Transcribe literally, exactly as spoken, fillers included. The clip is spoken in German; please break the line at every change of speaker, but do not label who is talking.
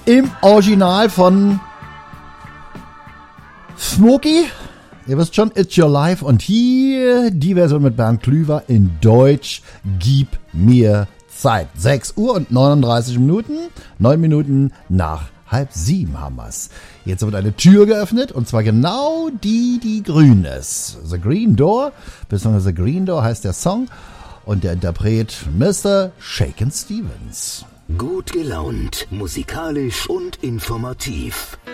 im Original von Smokey. Ihr wisst schon, It's Your Life. Und hier die Version mit Bernd Klüver in Deutsch. Gib mir Zeit. sechs Uhr und neununddreißig Minuten. neun Minuten nach halb sieben haben wir's. Jetzt wird eine Tür geöffnet. Und zwar genau die, die grün ist. The Green Door. Beziehungsweise The Green Door heißt der Song. Und der Interpret Mister Shakin' Stevens.
Gut gelaunt, musikalisch und informativ.